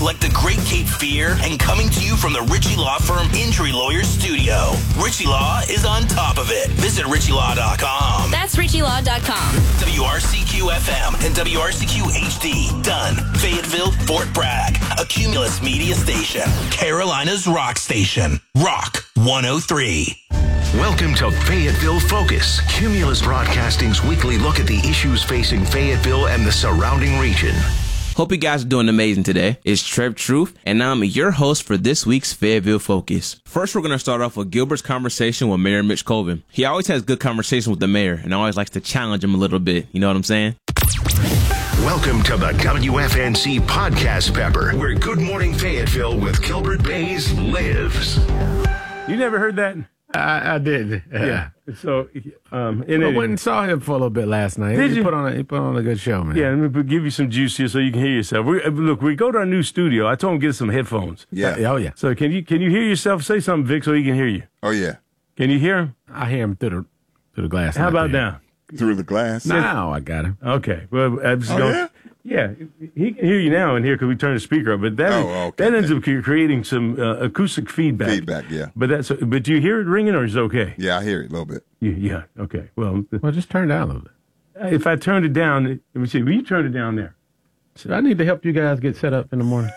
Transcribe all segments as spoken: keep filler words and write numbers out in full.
like the Great Cape Fear, and coming to you from the Ritchie Law Firm Injury Lawyers Studio. Ritchie Law is on top of it. Visit ritchie law dot com. That's ritchie law dot com. W R C Q F M and W R C Q H D. Done. Fayetteville, Fort Bragg. A Cumulus Media Station. Carolina's Rock Station. Rock one oh three. Welcome to Fayetteville Focus, Cumulus Broadcasting's weekly look at the issues facing Fayetteville and the surrounding region. Hope you guys are doing amazing today. It's Trev Truth, and I'm your host for this week's Fayetteville Focus. First, we're going to start off with Gilbert's conversation with Mayor Mitch Colvin. He always has good conversation with the mayor, and always likes to challenge him a little bit. You know what I'm saying? Welcome to the W F N C Podcast Pepper, where Good Morning Fayetteville with Gilbert Bays lives. You never heard that? I, I did. Yeah. So, um, in I it, went and saw him for a little bit last night. Did he you? Put on a, he put on a good show, man. Yeah, let me give you some juice here so you can hear yourself. We, look, we go to our new studio. I told him to get us some headphones. Yeah. Oh, yeah. So can you can you hear yourself? Say something, Vic, so he can hear you. Oh, yeah. Can you hear him? I hear him through the through the glass. How about there. now? Through the glass? Now I got him. Okay. Well, I'm just Oh, going, yeah? Yeah, he can hear you now in here because we turned the speaker up. But that Oh, okay. that ends up cre- creating some uh, acoustic feedback. Feedback, yeah. But that's but do you hear it ringing or is it okay? Yeah, I hear it a little bit. Yeah. yeah okay. Well, Well, just turn down a little bit. if I turned it down, let me see. Will you turn it down there? So I need to help you guys get set up in the morning.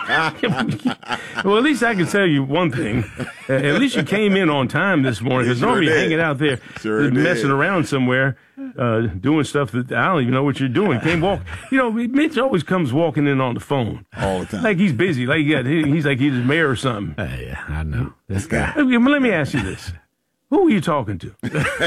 Well, at least I can tell you one thing. Uh, at least you came in on time this morning because Sure normally you're did. hanging out there Sure just messing did. around somewhere, uh, doing stuff that I don't even know what you're doing. Came walk. You know, Mitch always comes walking in on the phone. All the time. Like he's busy. Like he got, he- he's like he's the mayor or something. Hey, yeah, I know. This guy. Okay, but let me ask you this. Who are you talking to?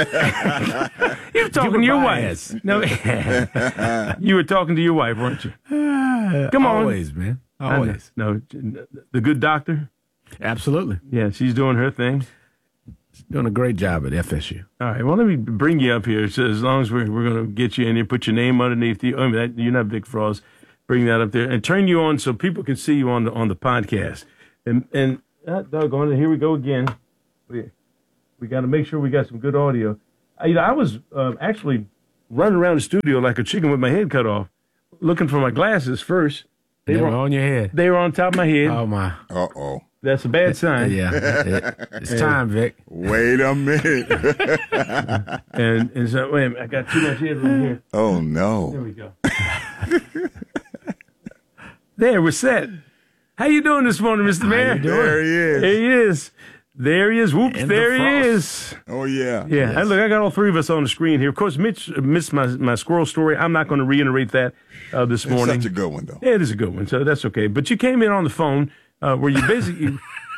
You're talking to your Bias. wife. No, you were talking to your wife, weren't you? Come on. Always, man. I know. Always. No, the good doctor. Absolutely. Yeah, she's doing her thing. Doing a great job at F S U. All right. Well, let me bring you up here. So as long as we're we're going to get you in here, put your name underneath you. I mean, that, you're not Vic Frost. Bring that up there and turn you on so people can see you on the on the podcast. And and uh, doggone it, here we go again. We we got to make sure we got some good audio. I, you know, I was uh, actually running around the studio like a chicken with my head cut off, looking for my glasses first. They, were on your head. They were on top of my head. Oh, my. Uh-oh. That's a bad sign. Yeah. It- it's time, Vic. Wait a minute. And and so wait a minute, I got too much headroom here. Oh, There no. we go. There, we're set. How you doing this morning, Mister Mayor? There he is. There he is. There he is. Whoops, In the there he frost. is. Oh, yeah. Yeah, hey, look, I got all three of us on the screen here. Of course, Mitch missed my, my squirrel story. I'm not going to reiterate that uh, this It's morning. such a good one, though. Yeah, it is a good one, so that's okay. But you came in on the phone. Uh, were you busy? You,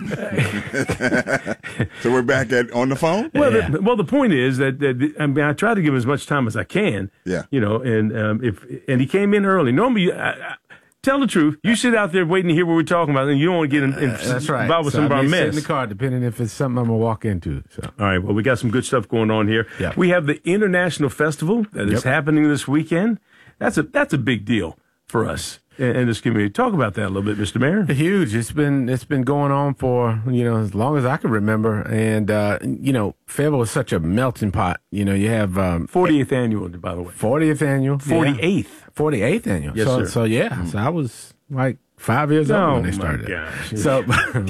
So we're back at on the phone? well, Yeah. the, well, the point is that, that I mean, I try to give him as much time as I can. Yeah. You know, and um, if and he came in early. Normally, I, I, tell the truth. You sit out there waiting to hear what we're talking about, and you don't want to get in, in, That's right. involved with So some of I our may sit in mess. the car, depending if it's something I'm going to walk into. So. All right. Well, we got some good stuff going on here. Yeah. We have the International Festival that is Yep. happening this weekend. That's a that's a big deal for us in, in this community. Talk about that a little bit, Mister Mayor. Huge. It's been it's been going on for you know as long as I can remember, and uh, you know Fayetteville is such a melting pot. You know you have um, fortieth annual, by the way. fortieth annual, forty-eighth. forty-eighth annual. Yes, so, sir. So yeah, so I was like five years Oh, old when they my started. gosh. So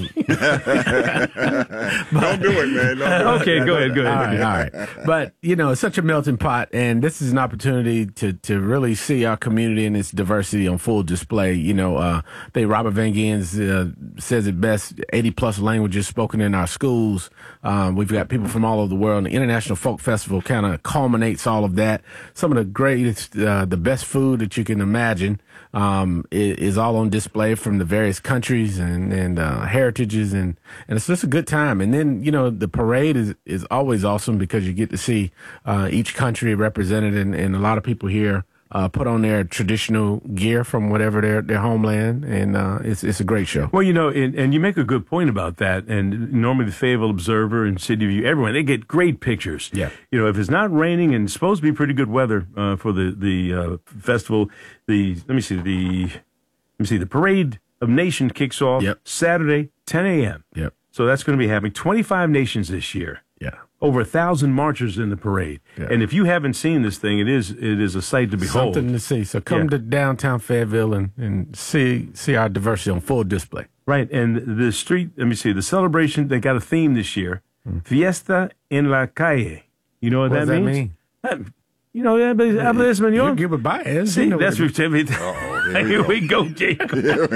Don't do it, man. Don't do it. Okay, go ahead, go all ahead. right, all right. But you know, it's such a melting pot, and this is an opportunity to to really see our community and its diversity on full display. You know, uh, I think Robert Van Giens uh, says it best: eighty plus languages spoken in our schools. Um, we've got people from all over the world. And the International Folk Festival kind of culminates all of that. Some of the greatest, uh, the best food that you can imagine um, is, is all on display from the various countries and and uh, heritages, and and it's just a good time. And then you know the parade is is always awesome because you get to see uh, each country represented, and, and a lot of people here uh, put on their traditional gear from whatever their their homeland, and uh, it's it's a great show. Well, you know, and, and you make a good point about that. And normally the Fayetteville Observer and City View, everyone, they get great pictures. Yeah. You know, if it's not raining and it's supposed to be pretty good weather uh, for the the uh, festival, the let me see the let me see the Parade of Nations kicks off Yep. Saturday, ten a.m. Yep. So that's going to be happening. twenty-five nations this year. Yeah. Over a thousand marchers in the parade. Yeah. And if you haven't seen this thing, it is it is a sight to behold. Something to see. So come Yeah. to downtown Fayetteville and, and see see our diversity on full display. Right. And the street, let me see, the celebration, they got a theme this year. Fiesta en la calle. You know what, What that does that means? mean? That- You know, habla habla español. You're Gilbert Baez. See, You know that's what what it we Here we go, Jacob.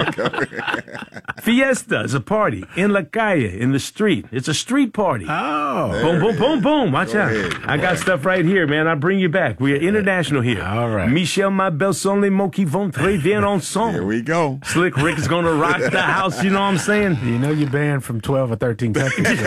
Fiesta is a party in la calle, in the street. It's a street party. Oh. Boom, boom, boom, boom. Watch Go out. ahead. I got stuff right here, man. I'll bring you back. We are international here. All right. Michel Mabel sont les mots qui vont très bien ensemble. Here we go. Slick Rick is going to rock the house. You know what I'm saying? You know you're banned from twelve or thirteen countries.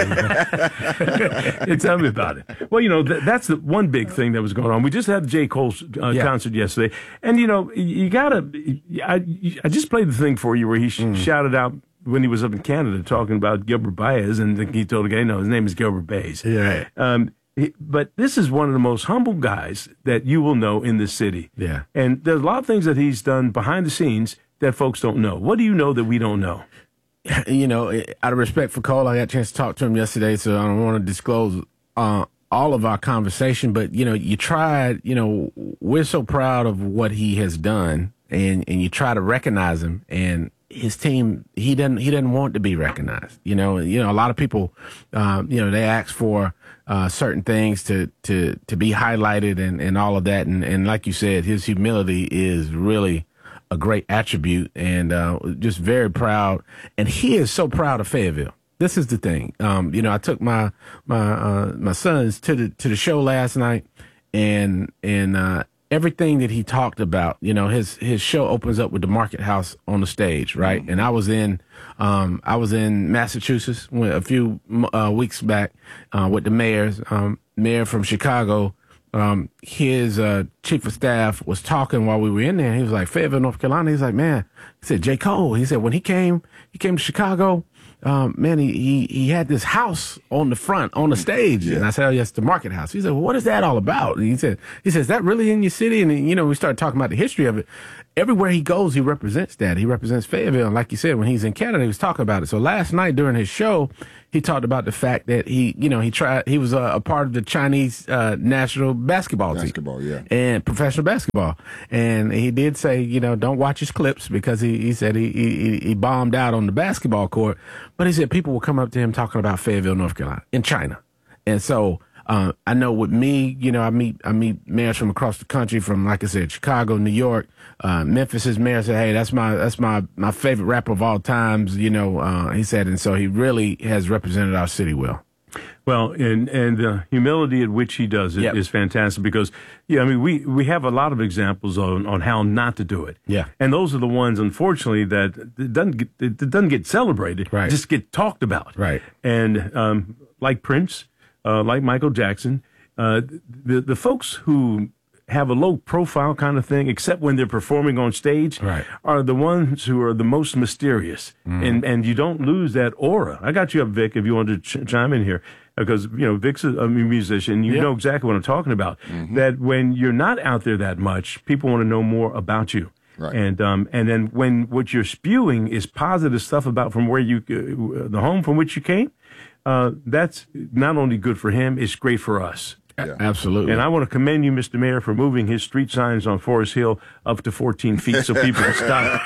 Tell me about it. Well, you know, th- that's the one big thing that was going on. We just had the J. Cole uh, Yeah. concert yesterday. And, you know, you got to, I, I just played the thing for you where he sh- Mm. shouted out when he was up in Canada talking about Gilbert Baez, and he told the guy, no, his name is Gilbert Baez. Yeah. Um, he- but this is one of the most humble guys that you will know in this city. Yeah. And there's a lot of things that he's done behind the scenes that folks don't know. What do you know that we don't know? You know, out of respect for Cole, I got a chance to talk to him yesterday, so I don't want to disclose uh, all of our conversation. But, you know, you tried, you know, we're so proud of what he has done, and, and you try to recognize him. And his team, he doesn't he doesn't want to be recognized. You know, you know, a lot of people, um, you know, they ask for uh, certain things to, to, to be highlighted and, and all of that. And, and like you said, his humility is really a great attribute, and uh, just very proud. And he is so proud of Fayetteville. This is the thing. Um, you know, I took my my uh, my sons to the to the show last night, and and uh, everything that he talked about. You know, his his show opens up with the Market House on the stage, right? Mm-hmm. And I was in um, I was in Massachusetts a few uh, weeks back uh, with the mayors, um, mayor from Chicago. Um, his, uh, chief of staff was talking while we were in there. He was like, Fayetteville, North Carolina. He's like, man, he said, J. Cole, he said, when he came, he came to Chicago, um, man, he, he, he had this house on the front, on the stage. Yeah. And I said, oh, yes, the Market House. He said, well, what is that all about? And he said, he says, is that really in your city? And, you know, we started talking about the history of it. Everywhere he goes, he represents that. He represents Fayetteville. And like you said, when he's in Canada, he was talking about it. So last night during his show, he talked about the fact that he, you know, he tried, he was a, a part of the Chinese uh, national basketball team. Basketball, yeah. And professional basketball. And he did say, you know, don't watch his clips because he, he said he, he, he bombed out on the basketball court. But he said people will come up to him talking about Fayetteville, North Carolina, in China. And so, Uh, I know with me, you know, I meet I meet mayors from across the country, from, like I said, Chicago, New York, uh, Memphis's mayor said, "Hey, that's my that's my my favorite rapper of all times." You know, uh, he said, and so he really has represented our city well. Well, and and the humility at which he does it Yep. is fantastic because, yeah, I mean, we, we have a lot of examples on, on how not to do it. Yeah. And those are the ones, unfortunately, that it doesn't get, it doesn't get celebrated. Right. Just get talked about. Right. And um, like Prince, uh, like Michael Jackson, uh, the the folks who have a low profile kind of thing, except when they're performing on stage, Right. are the ones who are the most mysterious. Mm. And and you don't lose that aura. I got you up, Vic, if you want to ch- chime in here. Because, you know, Vic's a, a musician. You Yeah. know exactly what I'm talking about. Mm-hmm. That when you're not out there that much, people want to know more about you. Right. And um, and then when what you're spewing is positive stuff about from where you, uh, the home from which you came, uh, that's not only good for him, it's great for us. Yeah. Absolutely. And I want to commend you, Mister Mayor, for moving his street signs on Forest Hill up to fourteen feet so people can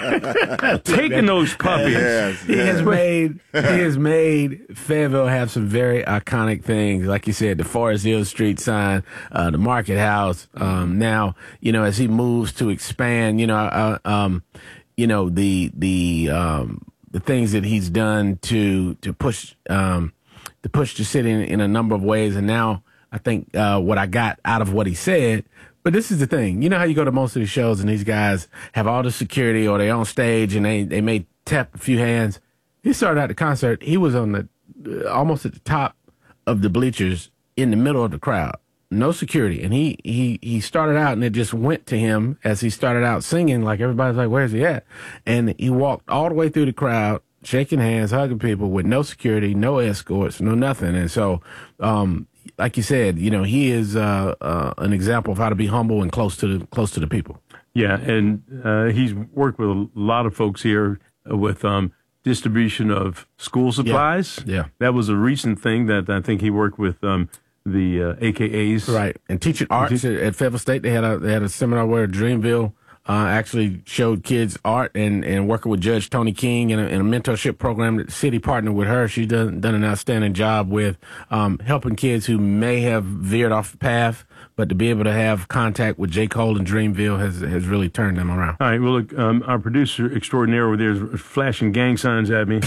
stop taking those puppies. Yes, He yes. has made he has made Fayetteville have some very iconic things, like you said, the Forest Hill Street sign, uh, the Market House. Um, now, you know, as he moves to expand, you know, uh, um, you know the the um, the things that he's done to to push um, to push the city in, in a number of ways, and now I think uh, what I got out of what he said. But this is the thing. You know how you go to most of these shows and these guys have all the security, or they're on stage and they, they may tap a few hands. He started out the concert. He was on the uh, almost at the top of the bleachers in the middle of the crowd. No security. And he, he, he started out and it just went to him as he started out singing, like everybody's like, where's he at? And he walked all the way through the crowd, shaking hands, hugging people with no security, no escorts, no nothing. And so, um, like you said, you know, he is uh, uh, an example of how to be humble and close to the close to the people. Yeah, and uh, he's worked with a lot of folks here with um, distribution of school supplies. Yeah. yeah. That was a recent thing that I think he worked with um, the uh, A K As. Right. And teaching arts at, at Fayetteville State, they had a they had a seminar where Dreamville uh, actually showed kids art and, and working with Judge Tony King in a, in a mentorship program that the city partnered with her. She's done, done an outstanding job with um, helping kids who may have veered off the path, but to be able to have contact with J. Cole and Dreamville has has really turned them around. All right. Well, look, um, our producer extraordinaire over there is flashing gang signs at me.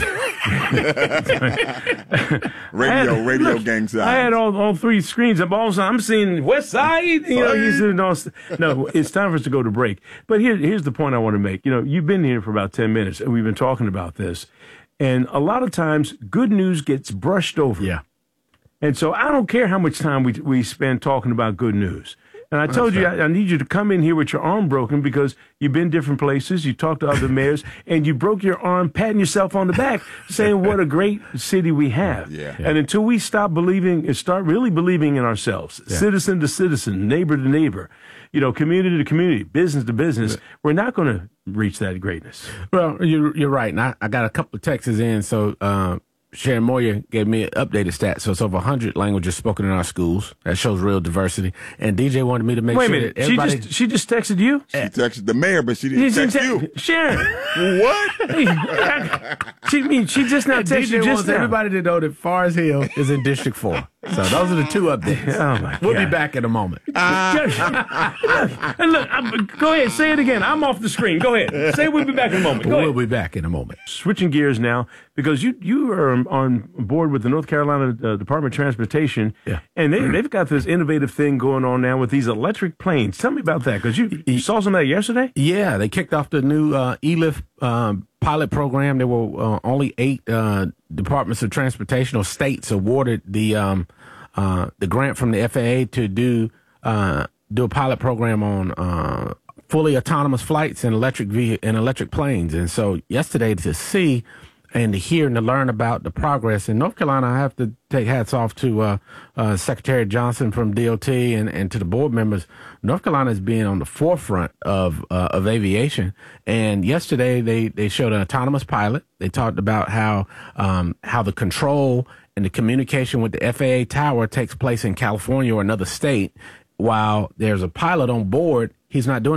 radio, had, radio look, gang signs. I had all, all three screens up. Also, I'm seeing West Side. You know, you see, no, no, it's time for us to go to break. But here, here's the point I want to make. You know, you've been here for about ten minutes, and we've been talking about this. And a lot of times, good news gets brushed over. Yeah. And so I don't care how much time we we spend talking about good news. And I told you, I, I need you to come in here with your arm broken because you've been different places. You talked to other mayors, and you broke your arm patting yourself on the back, saying what a great city we have. Yeah. And until we stop believing and start really believing in ourselves, yeah. citizen to citizen, neighbor to neighbor, you know, community to community, business to business, yeah. we're not going to reach that greatness. Well, you're, you're right. And I, I got a couple of texts in, so uh, Sharon Moyer gave me an updated stat. So it's over one hundred languages spoken in our schools. That shows real diversity. And D J wanted me to make Wait sure a minute. that everybody... She just, she just texted you? She texted the mayor, but she didn't She text didn't you. te- Sharon. What? she, mean, she just now texted D J you just wants now. everybody to know that Forest Hill is in District four. So those are the two updates. Oh, my We'll God. be back in a moment. And look, I'm, go ahead, say it again. I'm off the screen. Go ahead. Say we'll be back in a moment. Go We'll ahead. be back in a moment. Switching gears now, because you you are on board with the North Carolina uh, Department of Transportation, Yeah. and they, they've got this innovative thing going on now with these electric planes. Tell me about that, because you, you saw some of that yesterday? Yeah, they kicked off the new uh, E-Lift um, pilot program. There were uh, only eight uh, departments of transportation or states awarded the um, uh, the grant from the F A A to do uh, do a pilot program on uh, fully autonomous flights and electric ve- and electric planes. And so yesterday to see and to hear and to learn about the progress in North Carolina, I have to take hats off to uh, uh, Secretary Johnson from D O T and, and to the board members. North Carolina is being on the forefront of uh, of aviation. And yesterday they, they showed an autonomous pilot. They talked about how um, how the control and the communication with the F A A tower takes place in California or another state, while there's a pilot on board. He's not doing